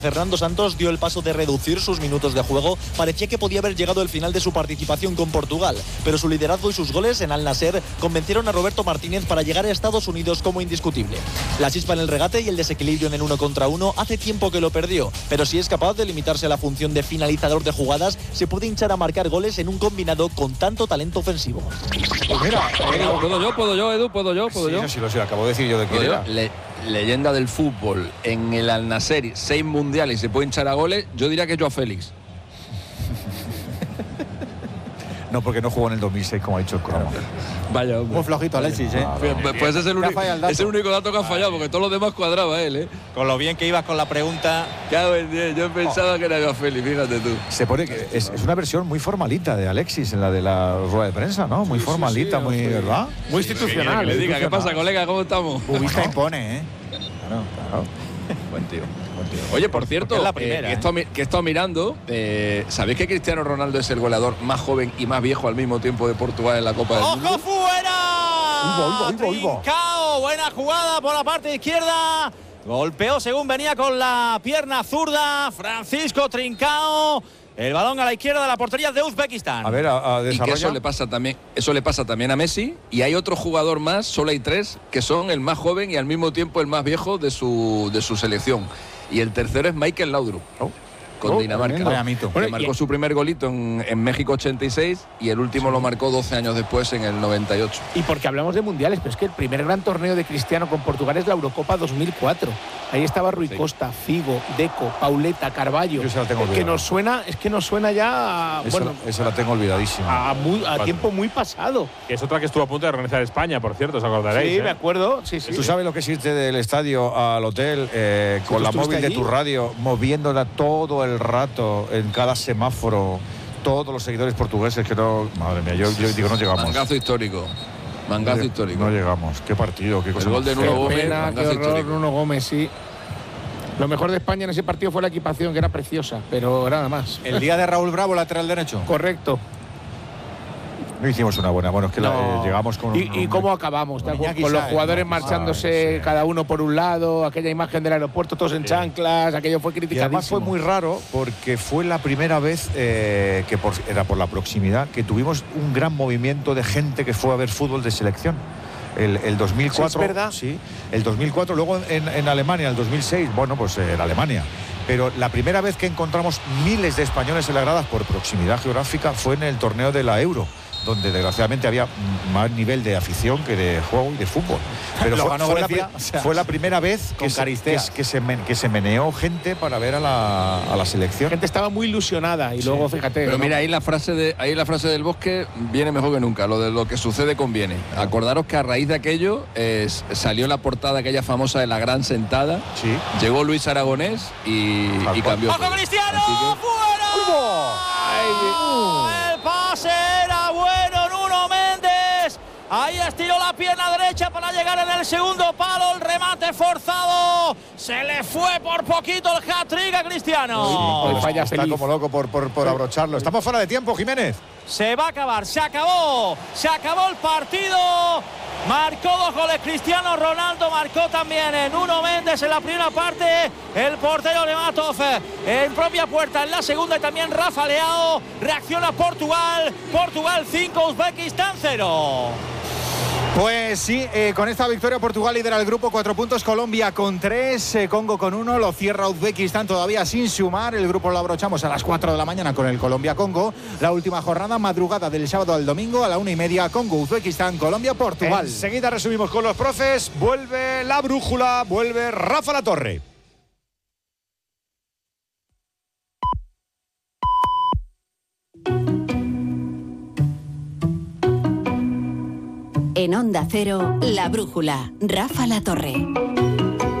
Fernando Santos dio el paso de reducir sus minutos de juego. Parecía que podía haber llegado el final de su participación con Portugal, pero su liderazgo y sus goles en Al Nassr convencieron a Roberto Martínez para llegar a Estados Unidos como indiscutible. La chispa en el regate y el desequilibrio en el 1 contra 1 hace tiempo que lo perdió, pero si es capaz de limitarse a la función de finalizador de jugadas, se puede hinchar a marcar goles en un combinado con tanto talento ofensivo. Pues mira, ¿Puedo yo, Edu? ¿Puedo yo? Sí, lo acabo de decir yo de quién era. Leyenda del fútbol en el Al Nassr, 6 mundiales y se puede hinchar a goles, yo diría que Joao Félix. No, porque no jugó en el 2006, como ha dicho el cromo. Vaya, hombre. Muy flojito Alexis, ¿eh? Pues es el único dato que ha fallado, porque todos los demás cuadraba él, ¿eh? Con lo bien que ibas con la pregunta. Yo pensaba que era Joao Félix, fíjate tú. Se pone que es una versión muy formalita de Alexis en la de la rueda de prensa, ¿no? Muy formalita, muy, ¿verdad? Muy institucional. Que le diga, ¿qué pasa, colega? ¿Cómo estamos? Ubista impone, ¿eh? Claro. Buen tío. Oye, por cierto, es la primera, que he estado mirando, ¿sabéis que Cristiano Ronaldo es el goleador más joven y más viejo al mismo tiempo de Portugal en la Copa del Mundo? ¡Ojo fuera! Trincao, buena jugada por la parte izquierda. Golpeó según venía con la pierna zurda. Francisco Trincao. El balón a la izquierda de la portería de Uzbekistán. A ver, y que eso le pasa también a Messi. Y hay otro jugador más, solo hay 3, que son el más joven y al mismo tiempo el más viejo de su selección. Y el tercero es Michael Laudrup, con Dinamarca, que marcó su primer golito en México 86 y el último lo marcó 12 años después en el 98. Y porque hablamos de mundiales, pero es que el primer gran torneo de Cristiano con Portugal es la Eurocopa 2004. Ahí estaba Rui Costa, Figo, Deco, Pauleta, Carballo. Yo se la tengo olvidada. Que nos suena ya esa la tengo olvidadísima. A tiempo muy pasado. Que es otra que estuvo a punto de organizar España, por cierto, os acordaréis. Sí, me acuerdo. Sí. ¿Tú sabes lo que es irte del estadio al hotel con la móvil de tu radio, moviéndola todo el rato en cada semáforo? Todos los seguidores portugueses que no. Madre mía, yo digo, no llegamos. Mangazo histórico. No llegamos. Qué partido, qué cosa. El gol de Nuno Gómez. Qué horror, Nuno Gómez, sí. Lo mejor de España en ese partido fue la equipación, que era preciosa, pero nada más. El día de Raúl Bravo, lateral derecho. Correcto. No hicimos una buena. Bueno, es que llegamos con. ¿Y cómo acabamos? Con los jugadores marchándose cada uno por un lado, aquella imagen del aeropuerto, todos en chanclas, aquello fue criticadísimo. Y además fue muy raro porque fue la primera vez era por la proximidad que tuvimos un gran movimiento de gente que fue a ver fútbol de selección. El 2004, sí, es verdad. Sí, el 2004, luego en Alemania, el 2006, bueno, pues en Alemania. Pero la primera vez que encontramos miles de españoles en las gradas por proximidad geográfica fue en el torneo de la Euro, donde desgraciadamente había más nivel de afición que de juego y de fútbol. Pero fue la primera vez que se meneó gente para ver a la selección. La gente estaba muy ilusionada y luego, fíjate. Pero mira, ahí la frase del Bosque viene mejor que nunca. Lo de lo que sucede conviene. Acordaros que a raíz de aquello salió la portada aquella famosa de la gran sentada. Sí. Llegó Luis Aragonés y cambió. ¡Ojo, Cristiano! ¡Fuera! El pase era bueno, Nuno Méndez. Ahí estiró la pierna derecha para llegar en el segundo palo. El remate forzado. Se le fue por poquito el hat-trick a Cristiano. Está como loco por abrocharlo. Estamos fuera de tiempo, Jiménez. Se va a acabar, se acabó el partido. Marcó 2 goles Cristiano Ronaldo, marcó también Nuno Méndez en la primera parte, el portero Nematov en propia puerta en la segunda y también Rafa Leao. Reacciona Portugal 5, Uzbekistán 0. Pues sí, con esta victoria Portugal lidera el grupo, 4 puntos, Colombia con 3, Congo con 1, lo cierra Uzbekistán todavía sin sumar. El grupo lo abrochamos a las 4 de la mañana con el Colombia-Congo. La última jornada, madrugada del sábado al domingo a la 1:30, Congo, Uzbekistán, Colombia, Portugal. Enseguida resumimos con los profes, vuelve la brújula, vuelve Rafa Latorre. En Onda Cero, La Brújula, Rafa Latorre.